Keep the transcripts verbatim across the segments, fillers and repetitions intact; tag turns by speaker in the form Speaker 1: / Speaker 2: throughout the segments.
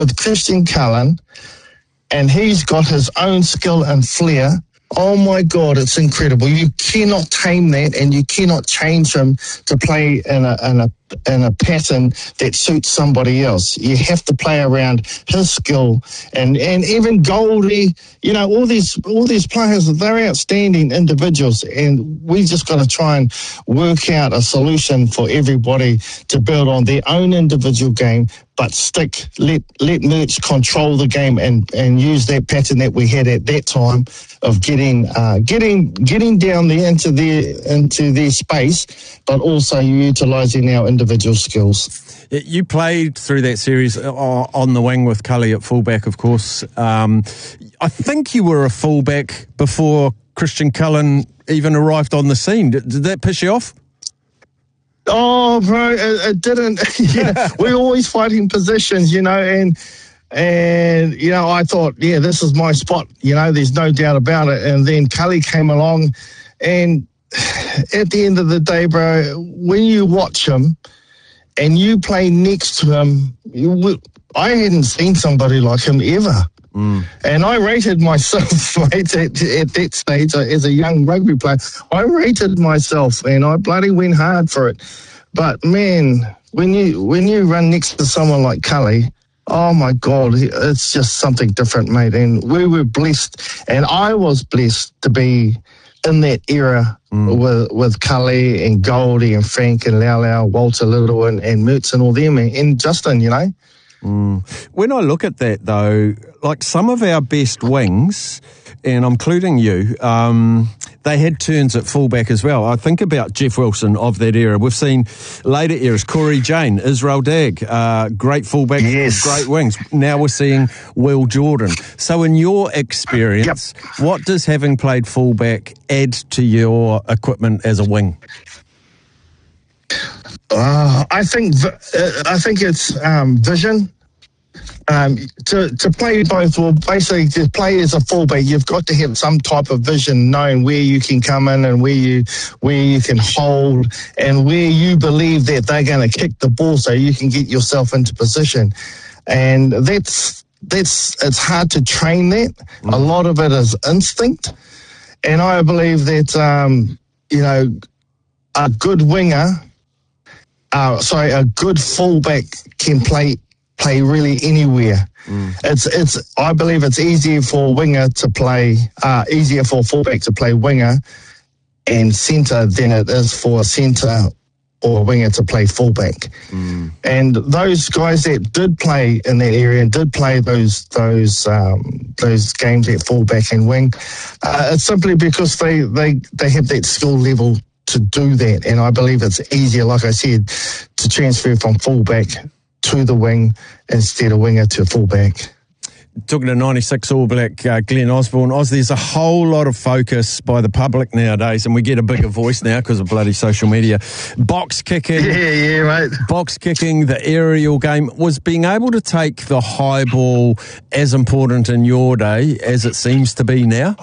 Speaker 1: with Christian Cullen, and he's got his own skill and flair. Oh my God, it's incredible. You cannot tame that, and you cannot change him to play in a in a in a pattern that suits somebody else. You have to play around his skill, and, and even Goldie, you know, all these all these players, they're outstanding individuals, and we just got to try and work out a solution for everybody to build on their own individual game, but stick, let let Merch control the game and, and use that pattern that we had at that time of getting uh, getting getting down there into their into their space, but also utilising our individual skills.
Speaker 2: You played through that series on the wing with Cully at fullback, of course. Um, I think you were a fullback before Christian Cullen even arrived on the scene. Did, did that piss you off?
Speaker 1: Oh, bro, it, it didn't. Yeah, we're always fighting positions, you know, and and you know, I thought, yeah, this is my spot. You know, there's no doubt about it. And then Cully came along, and at the end of the day, bro, when you watch him and you play next to him, you, I hadn't seen somebody like him ever. Mm. And I rated myself, right, at, at that stage as a young rugby player. I rated myself, and I bloody went hard for it. But man, when you when you run next to someone like Cully, oh my God, it's just something different, mate. And we were blessed, and I was blessed to be in that era mm. with with Cully and Goldie and Frank and Lau Lau, Walter Little and, and Mertz and all them, and, and Justin, you know.
Speaker 2: Mm. When I look at that, though, like some of our best wings, and I'm including you, um, they had turns at fullback as well. I think about Jeff Wilson of that era. We've seen later eras, Corey Jane, Israel Dagg, uh, great fullbacks,
Speaker 1: yes.
Speaker 2: great wings. Now we're seeing Will Jordan. So in your experience, yep. what does having played fullback add to your equipment as a wing?
Speaker 1: Uh, I think uh, I think it's um, vision. Um, to to play both, well, basically to play as a fullback, you've got to have some type of vision, knowing where you can come in and where you where you can hold and where you believe that they're going to kick the ball, so you can get yourself into position. And that's that's it's hard to train that. Mm. A lot of it is instinct, and I believe that um, you know a good winger. Uh, sorry, a good fullback can play play really anywhere. Mm. It's it's. I believe it's easier for a winger to play, uh, easier for a fullback to play winger and centre than it is for a centre or a winger to play fullback. Mm. And those guys that did play in that area and did play those those um, those games at fullback and wing, uh, it's simply because they they they have that skill level to do that, and I believe it's easier, like I said, to transfer from fullback to the wing instead of winger to fullback.
Speaker 2: Talking to ninety-six All Black uh, Glenn Osborne, Oz, there's a whole lot of focus by the public nowadays, and we get a bigger voice now because of bloody social media. Box kicking,
Speaker 1: yeah, yeah, right.
Speaker 2: Box kicking, the aerial game. Was being able to take the high ball as important in your day as it seems to be now?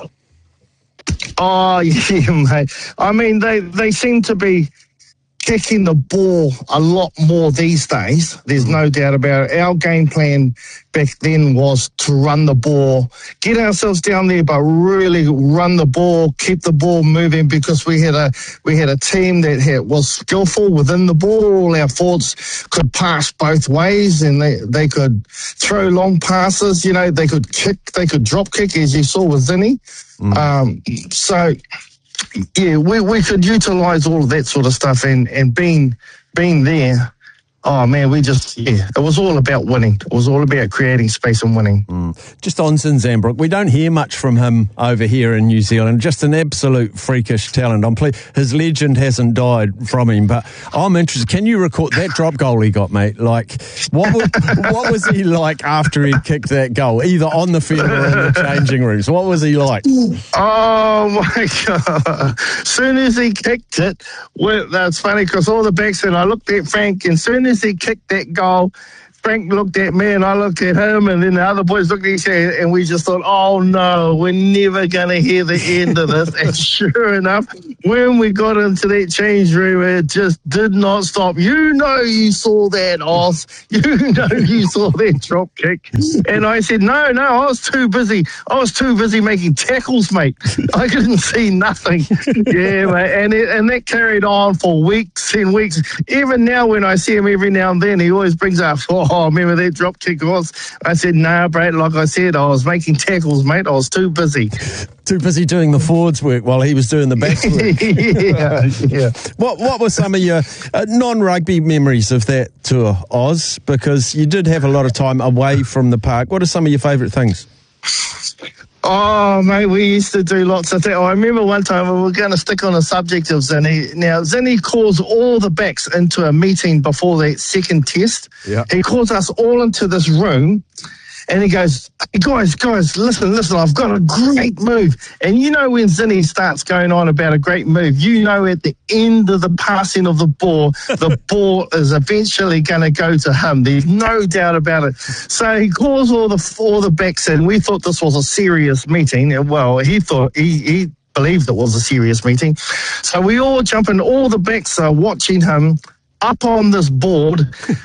Speaker 1: Oh, yeah, mate. I mean, they, they seem to be kicking the ball a lot more these days. There's no doubt about it. Our game plan back then was to run the ball, get ourselves down there, but really run the ball, keep the ball moving, because we had a we had a team that had, was skillful within the ball. All our forwards could pass both ways, and they, they could throw long passes. You know, they could kick, they could drop kick, as you saw with Zinni. Mm. Um, so, yeah, we we could utilise all of that sort of stuff, and, and being being there, oh man, we just, yeah, it was all about winning. It was all about creating space and winning.
Speaker 2: Mm. Just on Zinzambrook, we don't hear much from him over here in New Zealand. Just an absolute freakish talent. I'm ple- His legend hasn't died from him, but I'm interested. Can you record that drop goal he got, mate? Like, what was, what was he like after he kicked that goal, either on the field or in the changing rooms? What was he like?
Speaker 1: Oh my God. Soon as he kicked it, well, that's funny because all the backs, and I looked at Frank, and soon as he kicked that goal, Frank looked at me and I looked at him, and then the other boys looked at each other, and we just thought, oh no, we're never going to hear the end of this. And sure enough, when we got into that change room, it just did not stop. You know you saw that, Oz. You know you saw that drop kick. And I said, no, no, I was too busy. I was too busy making tackles, mate. I couldn't see nothing. Yeah, mate. And, it, and that carried on for weeks and weeks. Even now when I see him every now and then, he always brings up, oh, remember that drop kick was? I said, no, nah, Brad, like I said, I was making tackles, mate. I was too busy.
Speaker 2: Too busy doing the forwards work while he was doing the backs work.
Speaker 1: yeah, yeah.
Speaker 2: What, what were some of your uh, non-rugby memories of that tour, Oz? Because you did have a lot of time away from the park. What are some of your favourite things?
Speaker 1: Oh, mate, we used to do lots of things. I remember one time we were going to stick on the subject of Zinni. Now, Zinni calls all the backs into a meeting before that second test.
Speaker 2: Yeah.
Speaker 1: He calls us all into this room, and he goes, hey, guys, guys, listen, listen, I've got a great move. And you know when Zinni starts going on about a great move, you know at the end of the passing of the ball, the ball is eventually going to go to him. There's no doubt about it. So he calls all the all the backs in. We thought this was a serious meeting. Well, he thought, he, he believed it was a serious meeting. So we all jump in, all the backs are watching him up on this board,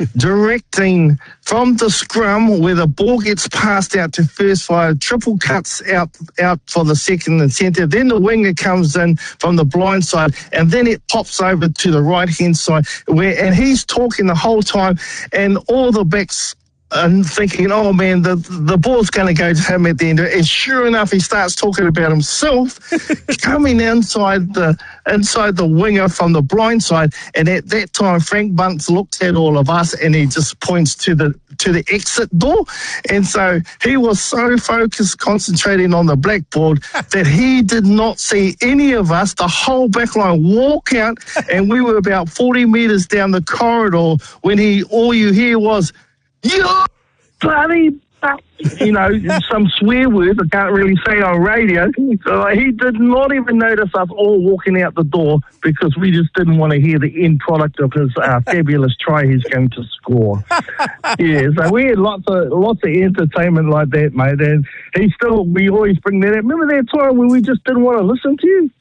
Speaker 1: directing from the scrum where the ball gets passed out to first fire, triple cuts out out for the second and centre. Then the winger comes in from the blind side, and then it pops over to the right-hand side, where and he's talking the whole time, and all the backs and thinking, oh man, the the ball's going to go to him at the end. And sure enough, he starts talking about himself coming inside the inside the winger from the blind side. And at that time, Frank Bunce looks at all of us and he just points to the to the exit door. And so he was so focused, concentrating on the blackboard that he did not see any of us. The whole back line walk out, and we were about forty metres down the corridor when he all you hear was, you bloody, you know, some swear words I can't really say on radio. So he did not even notice us all walking out the door because we just didn't want to hear the end product of his uh, fabulous try he's going to score. Yeah, so we had lots of lots of entertainment like that, mate. And he still, we always bring that up. Remember that time when we just didn't want to listen to you?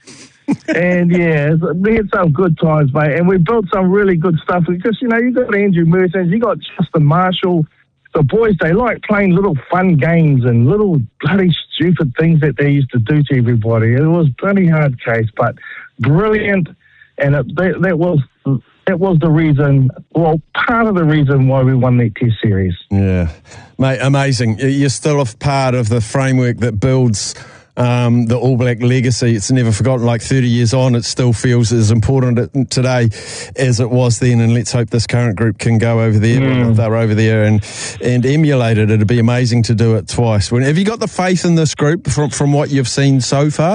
Speaker 1: And yeah, we had some good times, mate, and we built some really good stuff because, you know, you got Andrew Mertens, you got Justin Marshall. The boys, they like playing little fun games and little bloody stupid things that they used to do to everybody. It was bloody hard case, but brilliant, and it, that, that was that was the reason, well, part of the reason why we won that Test series.
Speaker 2: Yeah, mate, amazing. You're still a part of the framework that builds Um, the All Black legacy. It's never forgotten. Like thirty years on, it still feels as important today as it was then, and let's hope this current group can go over there. Mm. They're over there and and emulate it. It'd be amazing to do it twice. When, have you got the faith in this group from, from what you've seen so far?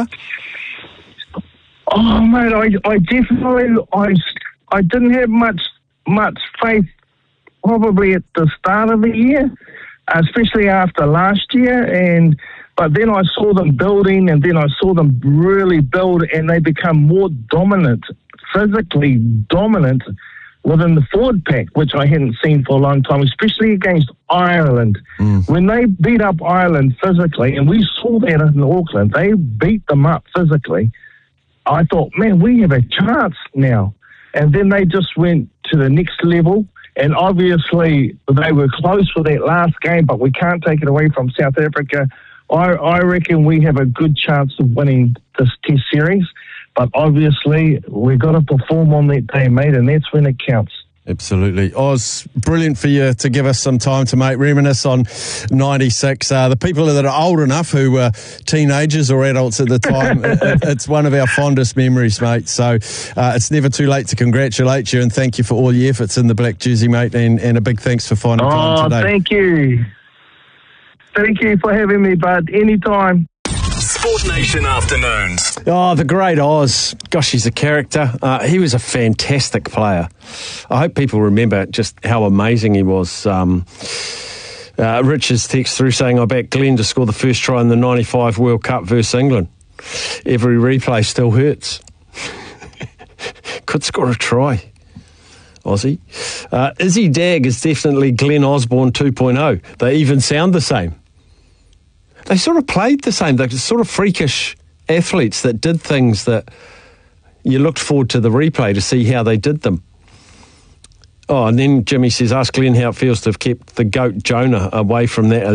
Speaker 1: Oh, mate, I, I definitely, I, I didn't have much, much faith probably at the start of the year, especially after last year, and but then I saw them building, and then I saw them really build, and they become more dominant, physically dominant within the forward pack, which I hadn't seen for a long time, especially against Ireland. Mm. When they beat up Ireland physically, and we saw that in Auckland, they beat them up physically, I thought, man, we have a chance now. And then they just went to the next level. And obviously, they were close for that last game, but we can't take it away from South Africa. I, I reckon we have a good chance of winning this Test series, but obviously we've got to perform on that day, mate, and that's when it counts.
Speaker 2: Absolutely. Oz, brilliant for you to give us some time to, mate, reminisce on ninety-six. Uh, the people that are old enough who were teenagers or adults at the time, it, it's one of our fondest memories, mate. So uh, it's never too late to congratulate you and thank you for all your efforts in the black jersey, mate, and, and a big thanks for finding
Speaker 1: oh,
Speaker 2: time today.
Speaker 1: Thank you. Thank you for having me, bud. Anytime.
Speaker 3: Sport Nation Afternoons.
Speaker 2: Oh, the great Oz. Gosh, he's a character. Uh, he was a fantastic player. I hope people remember just how amazing he was. Um, uh, Richard's text through saying, I backed Glenn to score the first try in the ninety-five World Cup versus England. Every replay still hurts. Could score a try. Aussie. Uh, Izzy Dag is definitely Glenn Osborne two point oh. They even sound the same. They sort of played the same. They're sort of freakish athletes that did things that you looked forward to the replay to see how they did them. Oh, and then Jimmy says, ask Glenn how it feels to have kept the GOAT Jonah away from that